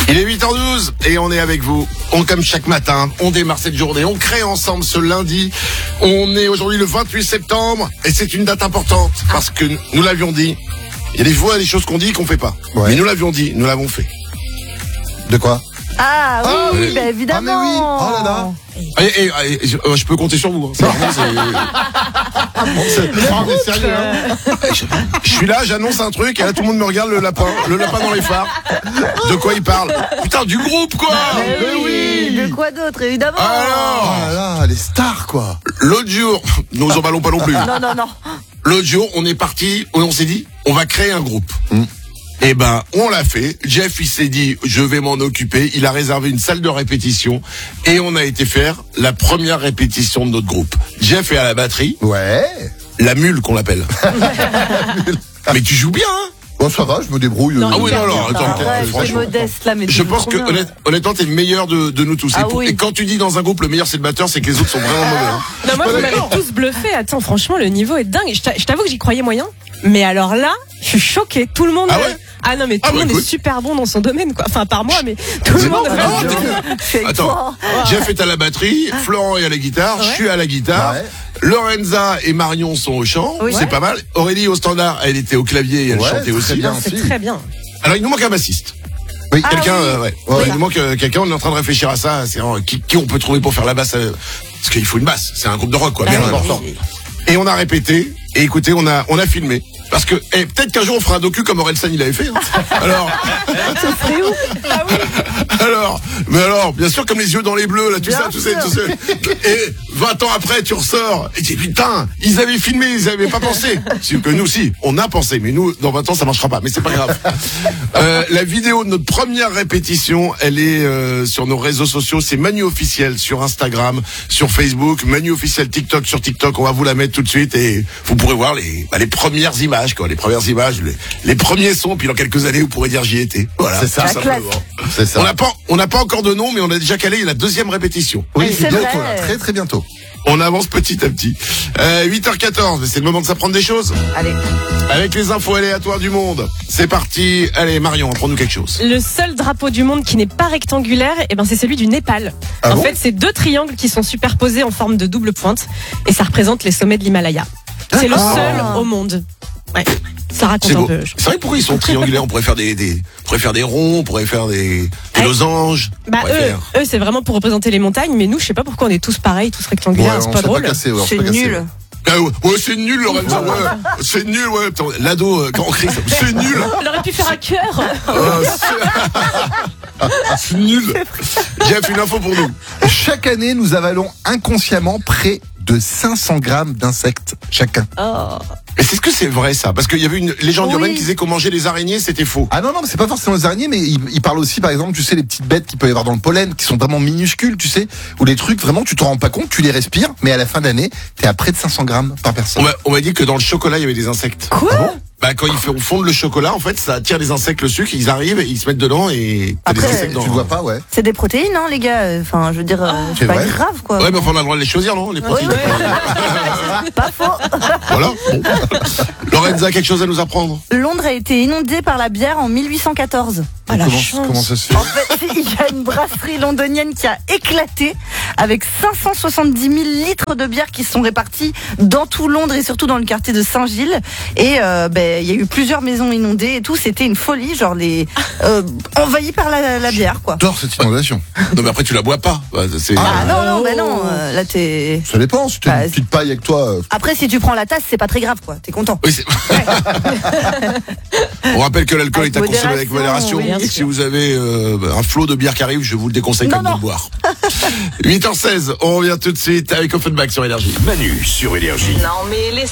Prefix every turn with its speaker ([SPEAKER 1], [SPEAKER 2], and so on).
[SPEAKER 1] Il est 8h12 et on est avec vous. Comme chaque matin, on démarre cette journée. On crée ensemble ce lundi. On est aujourd'hui le 28 septembre et c'est une date importante parce que nous l'avions dit. Il y a des fois des choses qu'on dit qu'on fait pas. Ouais. Mais nous l'avions dit, nous l'avons fait.
[SPEAKER 2] De quoi?
[SPEAKER 3] Ah oui, bah, évidemment.
[SPEAKER 2] Ah mais oui. Oh là là.
[SPEAKER 1] Je peux compter sur vous. Hein. C'est sérieux. Hein. Je suis là, j'annonce un truc et là tout le monde me regarde le lapin dans les phares. De quoi il parle? Putain, du groupe quoi.
[SPEAKER 3] Mais oui. De quoi d'autre évidemment.
[SPEAKER 1] Alors,
[SPEAKER 2] oh là là, les stars quoi.
[SPEAKER 1] L'autre jour, nous en parlons pas non plus.
[SPEAKER 3] Non.
[SPEAKER 1] L'autre jour, on est parti, on s'est dit, on va créer un groupe. Eh ben, on l'a fait. Jeff, il s'est dit, je vais m'en occuper. Il a réservé une salle de répétition et on a été faire la première répétition de notre groupe. Jeff est à la batterie.
[SPEAKER 2] Ouais.
[SPEAKER 1] La mule qu'on l'appelle. Mais tu joues bien, hein?
[SPEAKER 2] Bon, ça va, je me débrouille.
[SPEAKER 1] Ah oui, non, attends,
[SPEAKER 3] c'est modeste là, mais
[SPEAKER 1] je pense que honnêtement, t'es le meilleur de nous tous. Et quand tu dis dans un groupe le meilleur c'est le batteur, c'est que les autres sont vraiment mauvais. Hein.
[SPEAKER 4] Non, moi vous m'avez tous bluffé. Attends, franchement, le niveau est dingue. Je t'avoue que j'y croyais moyen. Mais alors là, je suis choquée. Tout le monde.
[SPEAKER 1] Ah ouais?
[SPEAKER 4] Ah non, mais tout le monde est super bon dans son domaine, quoi. Enfin, par moi, mais tout le monde.
[SPEAKER 1] Attends, Jeff est à la batterie, Florent est à la guitare, je suis à la guitare. Ouais. Lorenza et Marion sont au chant, c'est pas mal. Aurélie au standard, elle était au clavier et elle chantait aussi.
[SPEAKER 2] Bien,
[SPEAKER 4] c'est très bien.
[SPEAKER 1] Alors il nous manque un bassiste.
[SPEAKER 2] Oui.
[SPEAKER 1] Quelqu'un, il nous manque quelqu'un. On est en train de réfléchir à ça. C'est qui on peut trouver pour faire la basse, parce qu'il faut une basse. C'est un groupe de rock, quoi, bien important. Et on a répété. Et écoutez, on a filmé. Parce que peut-être qu'un jour on fera un docu comme Orelsan il avait fait. Hein. Alors,
[SPEAKER 3] ça serait où? Ah oui.
[SPEAKER 1] Alors, bien sûr, comme les yeux dans les bleus, là, tout ça. Et 20 ans après, tu ressors et tu dis putain, ils avaient filmé, ils avaient pas pensé. C'est que nous, si, on a pensé, mais nous, dans 20 ans, ça marchera pas. Mais c'est pas grave. La vidéo de notre première répétition, elle est sur nos réseaux sociaux. C'est Manu Officiel sur Instagram, sur Facebook, Manu Officiel TikTok sur TikTok. On va vous la mettre tout de suite et vous pourrez voir les premières images, quoi. Les premières images, les premiers sons. Puis dans quelques années, vous pourrez dire j'y étais. Voilà.
[SPEAKER 2] C'est ça.
[SPEAKER 1] C'est ça. On n'a pas encore de nom, mais on a déjà calé la deuxième répétition.
[SPEAKER 2] Oui, c'est bientôt, là. Très très bientôt.
[SPEAKER 1] On avance petit à petit. 8h14, c'est le moment de s'apprendre des choses.
[SPEAKER 3] Allez.
[SPEAKER 1] Avec les infos aléatoires du monde. C'est parti. Allez, Marion, apprends-nous quelque chose.
[SPEAKER 4] Le seul drapeau du monde qui n'est pas rectangulaire, c'est celui du Népal.
[SPEAKER 2] Ah bon?
[SPEAKER 4] En fait, c'est deux triangles qui sont superposés en forme de double pointe. Et ça représente les sommets de l'Himalaya. C'est le seul au monde. Ouais. Ça raconte un peu.
[SPEAKER 1] C'est vrai, pourquoi ils sont triangulaires? On pourrait faire des ronds, on pourrait faire des losanges.
[SPEAKER 4] Eux, c'est vraiment pour représenter les montagnes, mais nous, je sais pas pourquoi on est tous pareils, tous rectangulaires, c'est pas drôle.
[SPEAKER 3] C'est nul.
[SPEAKER 1] Ouais, c'est nul, Lorenza. Ouais, c'est nul, ouais. Putain, l'ado, quand on crie, c'est nul.
[SPEAKER 4] On aurait pu faire un cœur.
[SPEAKER 1] C'est nul. Jeff, une info pour nous.
[SPEAKER 2] Chaque année, nous avalons inconsciemment près de 500 grammes d'insectes chacun.
[SPEAKER 3] Oh.
[SPEAKER 1] Mais c'est ce que c'est vrai ça? Parce qu'il y avait une légende urbaine qui disait qu'on mangeait les araignées, c'était faux.
[SPEAKER 2] Ah non, mais c'est pas forcément les araignées, mais il parle aussi, par exemple, tu sais, les petites bêtes qu'il peut y avoir dans le pollen, qui sont vraiment minuscules, tu sais, ou les trucs, vraiment, tu te rends pas compte, tu les respires, mais à la fin d'année, t'es à près de 500 grammes par personne.
[SPEAKER 1] On m'a dit que dans le chocolat, il y avait des insectes.
[SPEAKER 4] Quoi?
[SPEAKER 1] Quand ils fondent le chocolat, en fait, ça attire les insectes, le sucre, ils arrivent, ils se mettent dedans et t'as des insectes dans.
[SPEAKER 2] Tu le vois pas, ouais.
[SPEAKER 3] C'est des protéines, hein, les gars. Enfin, je veux dire, c'est pas grave, quoi.
[SPEAKER 1] Ouais, mais enfin, on a le droit de les choisir, non, les protéines.
[SPEAKER 3] Pas faux.
[SPEAKER 1] Voilà. Bon. Lorenza, quelque chose à nous apprendre?
[SPEAKER 3] Londres a été inondée par la bière en 1814.
[SPEAKER 2] Comment ça se fait?
[SPEAKER 3] En fait, il y a une brasserie londonienne qui a éclaté avec 570 000 litres de bière qui se sont répartis dans tout Londres et surtout dans le quartier de Saint-Gilles. Et il y a eu plusieurs maisons inondées et tout. C'était une folie, genre envahi par la bière, quoi.
[SPEAKER 2] J'adore cette inondation.
[SPEAKER 1] Non, mais après tu la bois pas.
[SPEAKER 3] Non. Là t'es.
[SPEAKER 2] Ça dépend. Si tu as une petite paille avec toi.
[SPEAKER 3] Après, si tu prends la tasse, c'est pas très grave, quoi. T'es content.
[SPEAKER 1] Oui, On rappelle que l'alcool est à consommer avec modération.
[SPEAKER 4] Oui,
[SPEAKER 1] si vous avez un flot de bière qui arrive, je vous le déconseille de le boire. 8h16, on revient tout de suite avec Offenbach sur Énergie.
[SPEAKER 5] Manu sur Énergie.
[SPEAKER 6] Non, mais